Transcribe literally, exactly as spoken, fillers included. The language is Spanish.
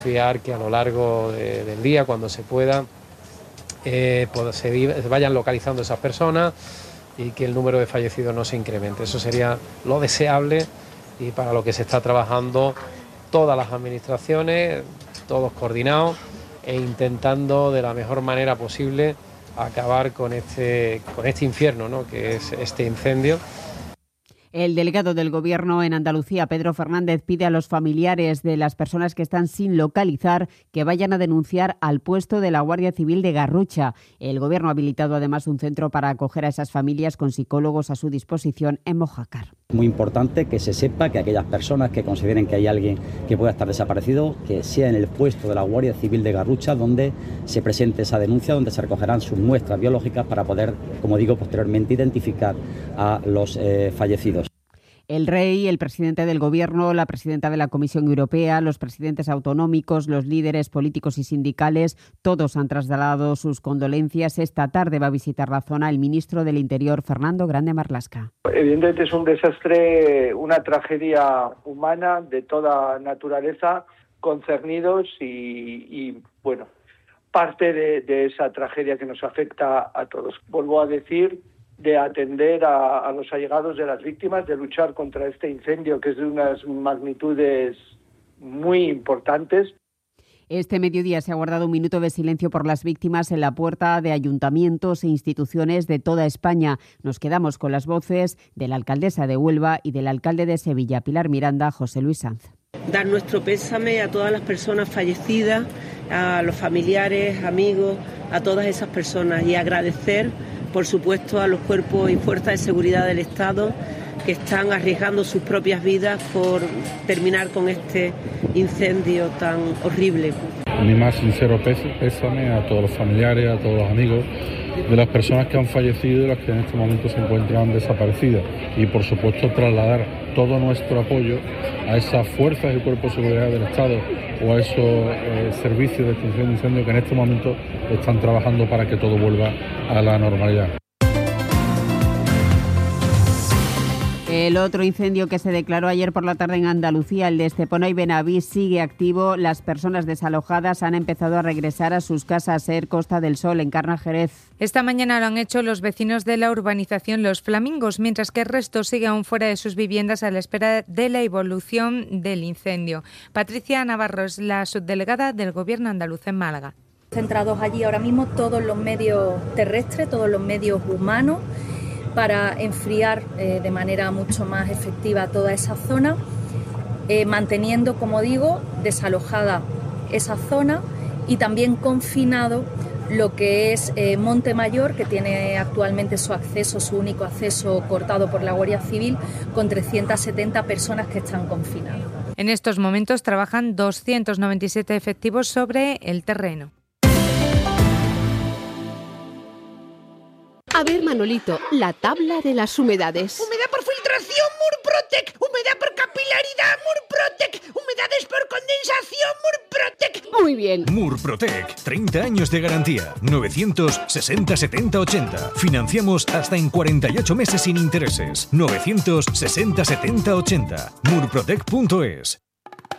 Confiar que a lo largo de, del día, cuando se pueda, eh, pues se vayan localizando esas personas y que el número de fallecidos no se incremente. Eso sería lo deseable y para lo que se está trabajando todas las administraciones, todos coordinados e intentando de la mejor manera posible acabar con este, con este infierno, ¿no?, que es este incendio. El delegado del Gobierno en Andalucía, Pedro Fernández, pide a los familiares de las personas que están sin localizar que vayan a denunciar al puesto de la Guardia Civil de Garrucha. El Gobierno ha habilitado además un centro para acoger a esas familias con psicólogos a su disposición en Mojácar. Muy importante que se sepa que aquellas personas que consideren que hay alguien que pueda estar desaparecido, que sea en el puesto de la Guardia Civil de Garrucha donde se presente esa denuncia, donde se recogerán sus muestras biológicas para poder, como digo, posteriormente identificar a los eh, fallecidos. El rey, el presidente del Gobierno, la presidenta de la Comisión Europea, los presidentes autonómicos, los líderes políticos y sindicales, todos han trasladado sus condolencias. Esta tarde va a visitar la zona el ministro del Interior, Fernando Grande Marlaska. Evidentemente es un desastre, una tragedia humana de toda naturaleza, concernidos y, y bueno, parte de, de esa tragedia que nos afecta a todos. Vuelvo a decir, de atender a, a los allegados de las víctimas, de luchar contra este incendio que es de unas magnitudes muy importantes. Este mediodía se ha guardado un minuto de silencio por las víctimas en la puerta de ayuntamientos e instituciones de toda España. Nos quedamos con las voces de la alcaldesa de Huelva y del alcalde de Sevilla, Pilar Miranda, José Luis Sanz. Dar nuestro pésame a todas las personas fallecidas, a los familiares, amigos, a todas esas personas y agradecer, por supuesto, a los cuerpos y fuerzas de seguridad del Estado que están arriesgando sus propias vidas por terminar con este incendio tan horrible. Mi más sincero pésame a todos los familiares, a todos los amigos de las personas que han fallecido y las que en este momento se encuentran desaparecidas. Y por supuesto trasladar todo nuestro apoyo a esas fuerzas y cuerpos de seguridad del Estado o a esos eh, servicios de extinción de incendios que en este momento están trabajando para que todo vuelva a la normalidad. El otro incendio que se declaró ayer por la tarde en Andalucía, el de Estepona y Benavís, sigue activo. Las personas desalojadas han empezado a regresar a sus casas. Ser Costa del Sol, Encarna Jerez. Esta mañana lo han hecho los vecinos de la urbanización Los Flamingos, mientras que el resto sigue aún fuera de sus viviendas a la espera de la evolución del incendio. Patricia Navarro es la subdelegada del Gobierno andaluz en Málaga. Centrados allí ahora mismo todos los medios terrestres, todos los medios humanos, para enfriar eh, de manera mucho más efectiva toda esa zona, eh, manteniendo, como digo, desalojada esa zona y también confinado lo que es eh, Montemayor, que tiene actualmente su acceso, su único acceso cortado por la Guardia Civil, con trescientas setenta personas que están confinadas. En estos momentos trabajan doscientos noventa y siete efectivos sobre el terreno. A ver, Manolito, la tabla de las humedades. Humedad por filtración, Murprotec. Humedad por capilaridad, Murprotec. Humedades por condensación, Murprotec. Muy bien. Murprotec, treinta años de garantía. novecientos sesenta setenta ochenta. Financiamos hasta en cuarenta y ocho meses sin intereses. novecientos sesenta setenta ochenta. murprotec punto es.